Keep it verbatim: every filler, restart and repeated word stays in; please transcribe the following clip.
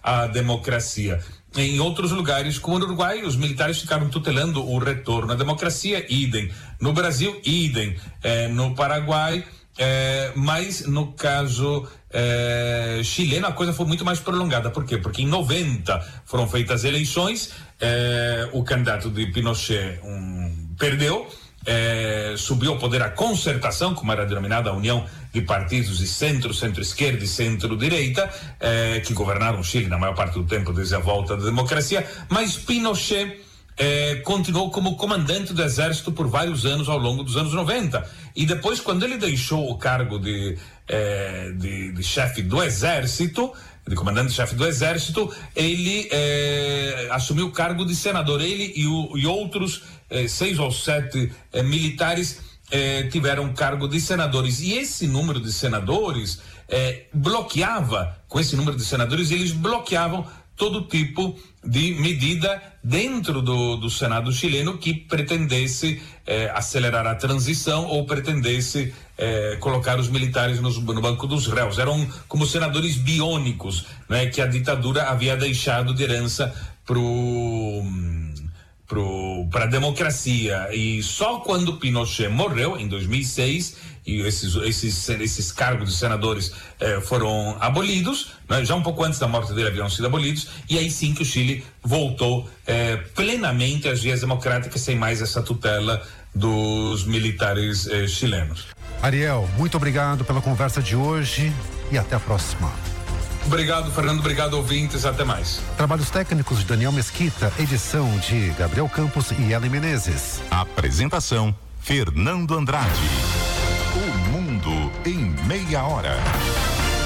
à democracia. Em outros lugares, como no Uruguai, os militares ficaram tutelando o retorno à democracia, idem. No Brasil, idem. Eh, no Paraguai, eh, mas no caso eh, chileno, a coisa foi muito mais prolongada. Por quê? Porque em noventa foram feitas eleições, eh, o candidato de Pinochet um, perdeu, eh, subiu ao poder a concertação, como era denominada a união de partidos de centro, centro-esquerda e centro-direita, eh, que governaram o Chile na maior parte do tempo desde a volta da democracia, mas Pinochet eh, continuou como comandante do exército por vários anos ao longo dos anos noventa. E depois, quando ele deixou o cargo de, eh, de, de chefe do exército, de comandante-chefe do exército, ele eh, assumiu o cargo de senador. Ele e, o, e outros eh, seis ou sete eh, militares Eh, tiveram cargo de senadores, e esse número de senadores eh, bloqueava, com esse número de senadores, eles bloqueavam todo tipo de medida dentro do, do Senado chileno que pretendesse eh, acelerar a transição ou pretendesse eh, colocar os militares nos, no banco dos réus. Eram como senadores biônicos, né, que a ditadura havia deixado de herança pro para a democracia. E só quando Pinochet morreu em dois mil e seis e esses esses esses cargos de senadores eh, foram abolidos, né? Já um pouco antes da morte dele haviam sido abolidos, e aí sim que o Chile voltou eh, plenamente às vias democráticas, sem mais essa tutela dos militares eh, chilenos. Ariel, muito obrigado pela conversa de hoje e até a próxima. Obrigado, Fernando. Obrigado, ouvintes. Até mais. Trabalhos técnicos de Daniel Mesquita, edição de Gabriel Campos e Ellen Menezes. Apresentação: Fernando Andrade. O mundo em meia hora.